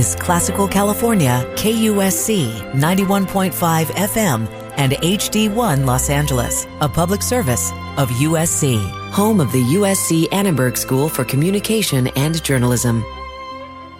is Classical California, KUSC 91.5 FM and HD1 Los Angeles, a public service of USC, home of the USC Annenberg School for Communication and Journalism.